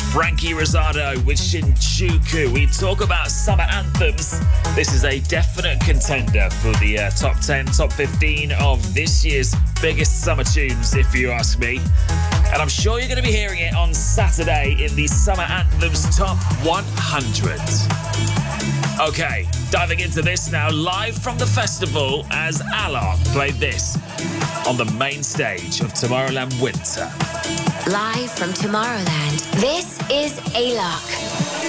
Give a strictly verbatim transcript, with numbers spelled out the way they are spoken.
Frankie Rosado with Shinjuku. We talk about summer anthems. This is a definite contender for the uh, top ten, top fifteen of this year's biggest summer tunes, if you ask me. And I'm sure you're going to be hearing it on Saturday in the Summer Anthems Top one hundred. Okay, diving into this now, live from the festival as Alok played this on the main stage of Tomorrowland Winter. Live from Tomorrowland, this is Alok.